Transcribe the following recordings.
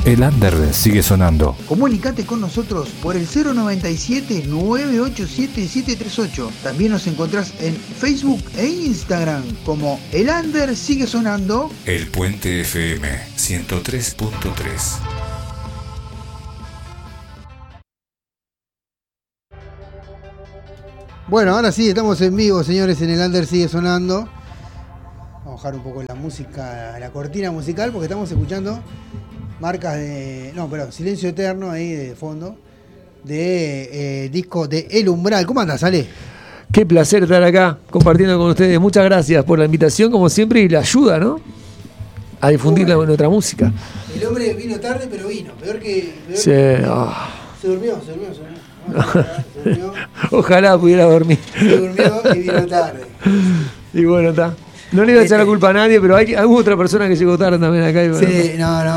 El under sigue sonando. Comunicate con nosotros por el 097-987-738. También nos encontrás en Facebook e Instagram como El Under Sigue Sonando. El Puente FM 103.3. Bueno, ahora sí, estamos en vivo, señores, en El Under Sigue Sonando. Vamos a bajar un poco la música, la cortina musical, porque estamos escuchando marcas de... No, perdón, Silencio Eterno ahí de fondo, de disco de El Umbral. ¿Cómo andas, Ale? Qué placer estar acá compartiendo con ustedes. Muchas gracias por la invitación, como siempre, y la ayuda, ¿no? A difundir nuestra música. El hombre vino tarde, pero vino. Peor que... Sí. Se durmió. Ojalá pudiera dormir. Se durmió y vino tarde. Y bueno, está. No le iba a echar la culpa a nadie, pero hay otra persona que llegó tarde también acá. Y bueno, sí,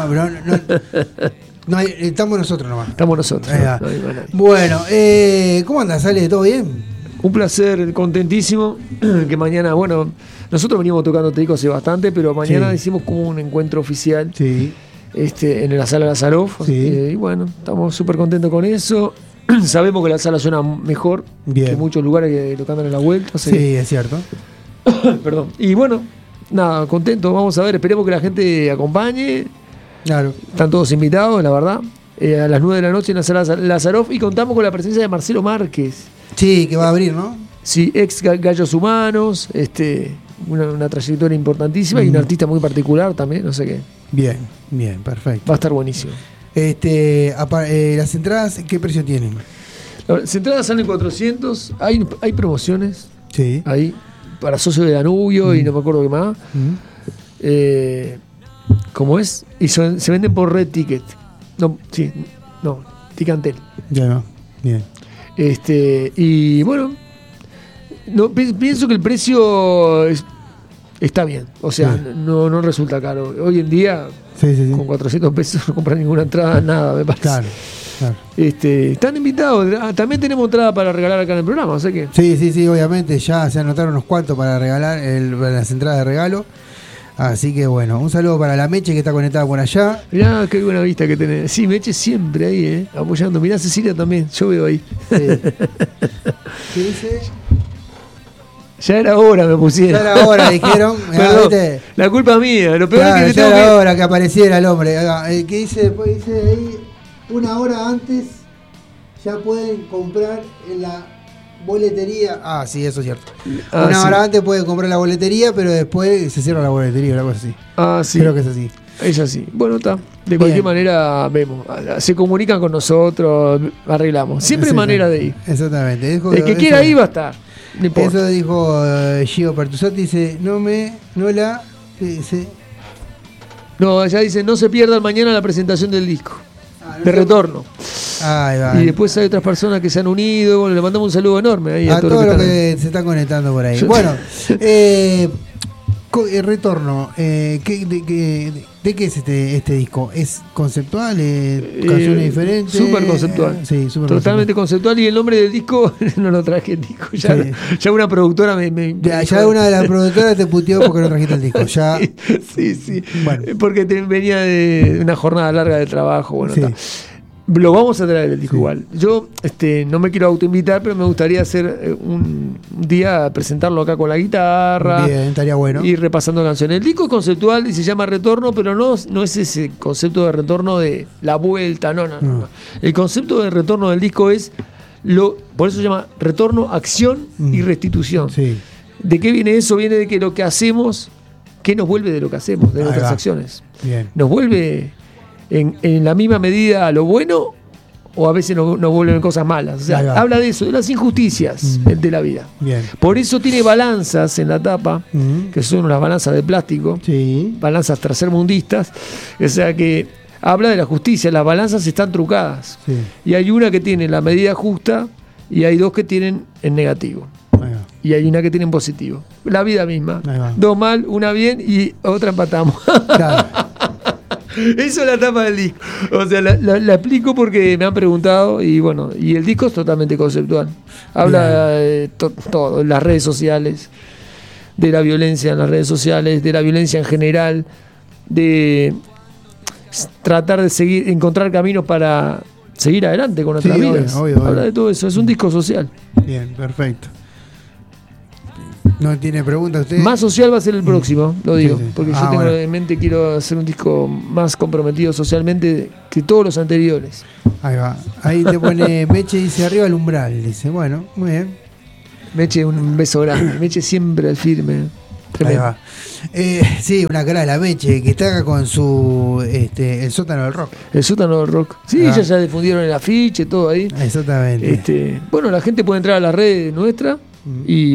no, estamos nosotros nomás. Estamos nosotros. No hay bueno, ¿cómo andas, Ale? ¿Todo bien? Un placer, contentísimo. Que mañana, bueno, nosotros venimos tocando Te Digo hace bastante, pero mañana hicimos como un encuentro oficial. Sí. En la sala Lazaroff. Sí. Y bueno, estamos súper contentos con eso. Sabemos que la sala suena mejor que muchos lugares que tocando en la vuelta. Sí, es cierto. Perdón. Y bueno, nada, contento. Vamos a ver, esperemos que la gente acompañe. Claro. Están todos invitados, la verdad. A las 9 de la noche en la sala Lazaroff. Y contamos con la presencia de Marcelo Márquez. Sí, que va a abrir, ¿no? Sí, ex Gallos Humanos. Una trayectoria importantísima y un artista muy particular también, no sé qué. Bien, perfecto. Va a estar buenísimo. Las entradas, ¿qué precio tienen? Las entradas salen 400. Hay promociones. Sí. Ahí. Para socios de Danubio y no me acuerdo qué más. ¿Cómo es? Y se venden por Red Ticket. Ticantel. Ya no. Bien. Y bueno, pienso que el precio está bien. O sea, no resulta caro. Hoy en día, con 400 pesos no compras ninguna entrada, nada, me parece. Claro. Están invitados. También tenemos entrada para regalar acá en el programa, o sea que... Sí, obviamente. Ya se anotaron unos cuantos para regalar las entradas de regalo. Así que bueno, un saludo para la Meche que está conectada por allá. Mirá qué buena vista que tenés. Sí, Meche siempre ahí, apoyando. Mirá Cecilia también, yo veo ahí. Sí. ¿Qué dice? Ya era hora, me pusieron. Ya era hora, dijeron. Perdón, la culpa es mía. Lo peor es que ya era hora que apareciera el hombre. ¿Qué dice? Después dice ahí, una hora antes ya pueden comprar en la boletería. Ah, sí, eso es cierto. Una hora antes pueden comprar la boletería, pero después se cierra la boletería, una cosa así. Sí. Creo que es así. Es así. Bueno, está. De cualquier manera, vemos. Se comunican con nosotros, arreglamos. Siempre hay manera de ir. Exactamente. El que quiera ir va a estar. No importa. Eso dijo Gio Pertusotti, dice, No, ella dice, no se pierdan mañana la presentación del disco. De retorno. Ahí va. Y después hay otras personas que se han unido. Bueno, le mandamos un saludo enorme ahí a todos los que se están conectando por ahí. Bueno, retorno. ¿De qué es este disco? ¿Es conceptual? ¿Canciones diferentes? Súper conceptual. Sí, súper totalmente conceptual. Y el nombre del disco, no lo traje el disco. Ya una productora ya una de las productoras te puteó porque no trajiste el disco. Ya. Sí. Bueno. Porque venía de una jornada larga de trabajo. Bueno, sí. Lo vamos a traer el disco igual. Yo no me quiero autoinvitar, pero me gustaría hacer un día presentarlo acá con la guitarra. Bien, estaría bueno. Y repasando canciones. El disco es conceptual y se llama Retorno, pero no es ese concepto de retorno de la vuelta, no. El concepto de retorno del disco es por eso se llama retorno, acción y restitución. Sí. ¿De qué viene eso? Viene de que lo que hacemos, ¿qué nos vuelve de lo que hacemos, de nuestras acciones? Bien. Nos vuelve en la misma medida a lo bueno o a veces nos vuelven cosas malas. O sea, habla de eso, de las injusticias de la vida. Bien. Por eso tiene balanzas en la tapa, que son unas balanzas de plástico, balanzas tercermundistas. O sea que habla de la justicia, las balanzas están trucadas. Sí. Y hay una que tiene la medida justa y hay dos que tienen en negativo. Y hay una que tiene en positivo. La vida misma. Dos mal, una bien y otra empatamos. Claro. Eso es la tapa del disco. O sea, la explico porque me han preguntado y bueno, y el disco es totalmente conceptual. Habla de todo, las redes sociales, de la violencia en las redes sociales, de la violencia en general, tratar de encontrar caminos para seguir adelante con nuestras vidas. Habla de todo eso, es un disco social. Bien, perfecto. ¿No tiene pregunta usted? Más social va a ser el próximo, lo digo, porque yo tengo bueno. en mente, quiero hacer un disco más comprometido socialmente que todos los anteriores. Ahí va. Ahí te pone Meche, dice arriba el umbral. Dice, bueno, muy bien. Meche, un beso grande. Meche siempre al firme. Tremendo. Ahí va. Sí, una cara de la Meche que está acá con su el sótano del rock. El sótano del rock. Sí, ya difundieron el afiche, todo ahí. Exactamente. Bueno, la gente puede entrar a las redes nuestras y